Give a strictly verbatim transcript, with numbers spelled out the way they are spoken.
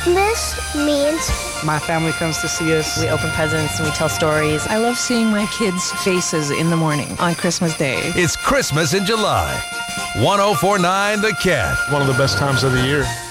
Christmas means my family comes to see us. We open presents and we tell stories. I love seeing my kids' faces in the morning on Christmas Day. It's Christmas in July. one oh four point nine The Cat. One of the best times of the year.